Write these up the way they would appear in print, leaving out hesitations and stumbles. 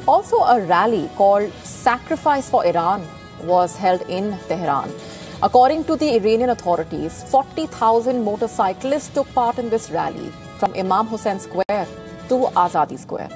Also, a rally called Sacrifice for Iran was held in Tehran. According to the Iranian authorities, 40,000 motorcyclists took part in this rally from Imam Hussein Square to Azadi Square.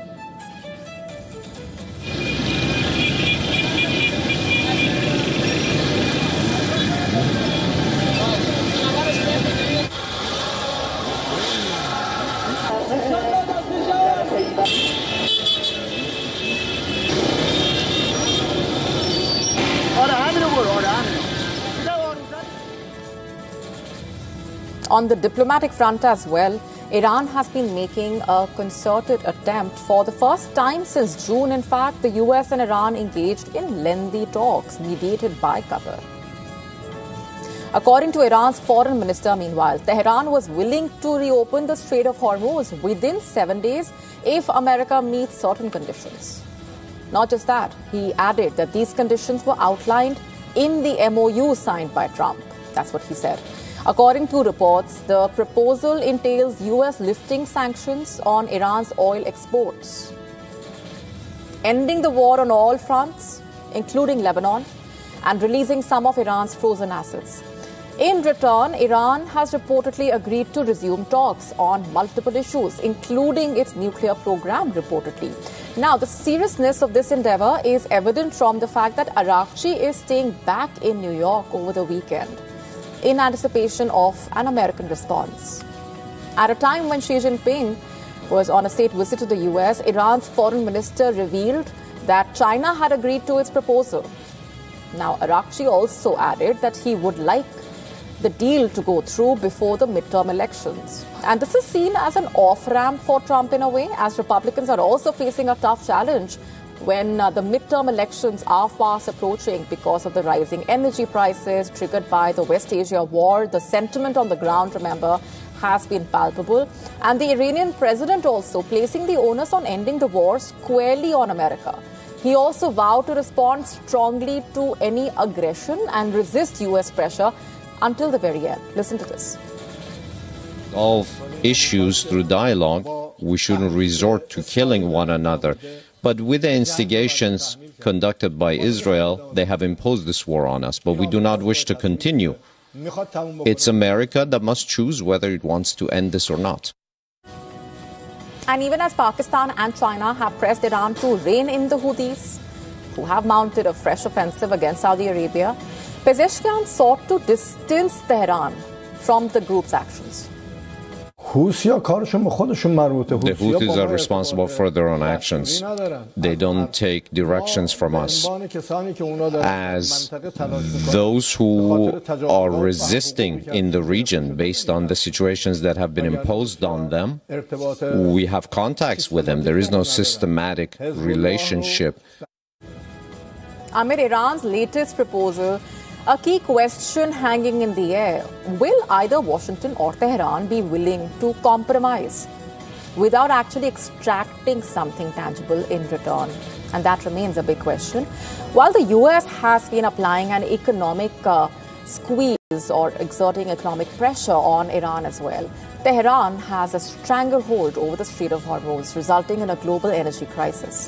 On the diplomatic front as well, Iran has been making a concerted attempt for the first time since June. In fact, the US and Iran engaged in lengthy talks mediated by Qatar. According to Iran's foreign minister, meanwhile, Tehran was willing to reopen the Strait of Hormuz within 7 days if America meets certain conditions. Not just that, he added that these conditions were outlined in the MOU signed by Trump. That's what he said. According to reports, the proposal entails US lifting sanctions on Iran's oil exports, ending the war on all fronts, including Lebanon, and releasing some of Iran's frozen assets. In return, Iran has reportedly agreed to resume talks on multiple issues, including its nuclear program, reportedly. Now, the seriousness of this endeavor is evident from the fact that Araghchi is staying back in New York over the weekend in anticipation of an American response. At a time when Xi Jinping was on a state visit to the US, Iran's foreign minister revealed that China had agreed to its proposal. Now, Araghchi also added that he would like the deal to go through before the midterm elections. And this is seen as an off-ramp for Trump in a way, as Republicans are also facing a tough challenge when the midterm elections are fast approaching because of the rising energy prices triggered by the West Asia war. The sentiment on the ground, remember, has been palpable. And the Iranian president also placing the onus on ending the war squarely on America. He also vowed to respond strongly to any aggression and resist US pressure until the very end. Listen to this. Solve issues through dialogue. We shouldn't resort to killing one another. But with the instigations conducted by Israel, they have imposed this war on us. But we do not wish to continue. It's America that must choose whether it wants to end this or not. And even as Pakistan and China have pressed Iran to rein in the Houthis, who have mounted a fresh offensive against Saudi Arabia, Pezeshkian sought to distance Tehran from the group's actions. The Houthis are responsible for their own actions. They don't take directions from us. As those who are resisting in the region based on the situations that have been imposed on them, we have contacts with them. There is no systematic relationship. Amid Iran's latest proposal, a key question hanging in the air: will either Washington or Tehran be willing to compromise without actually extracting something tangible in return? And that remains a big question. While the US has been applying an economic squeeze or exerting economic pressure on Iran as well, Tehran has a stranglehold over the Strait of Hormuz, resulting in a global energy crisis.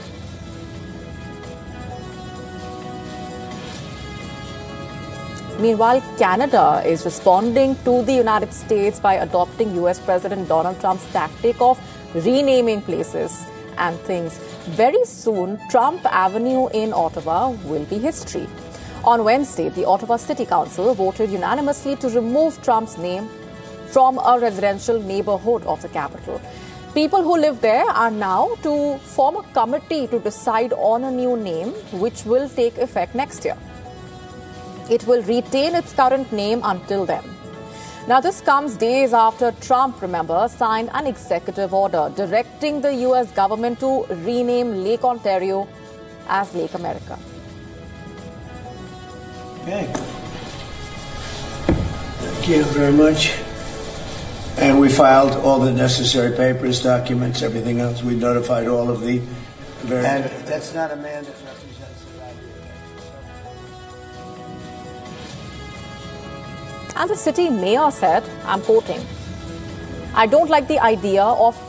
Meanwhile, Canada is responding to the United States by adopting US President Donald Trump's tactic of renaming places and things. Very soon, Trump Avenue in Ottawa will be history. On Wednesday, the Ottawa City Council voted unanimously to remove Trump's name from a residential neighborhood of the capital. People who live there are now to form a committee to decide on a new name, which will take effect next year. It will retain its current name until then. Now, this comes days after Trump, remember, signed an executive order directing the U.S. government to rename Lake Ontario as Lake America. Okay. Thank you very much. And we filed all the necessary papers, documents, everything else. We notified all of the very... And that's not a man that represents the value. And the city mayor said, I'm quoting, "I don't like the idea of